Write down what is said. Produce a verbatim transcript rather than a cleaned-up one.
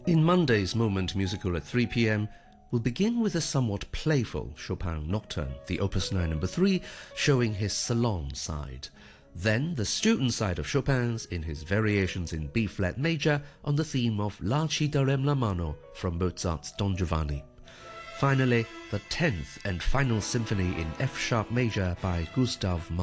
In Monday's Moment Musical at three p m, we'll begin with a somewhat playful Chopin Nocturne, the Opus nine number three, showing his salon side. Then the student side of Chopin's in his variations in B-flat major on the theme of La ci darem la mano from Mozart's Don Giovanni. Finally, the tenth and final symphony in F-sharp major by Gustav Mahler.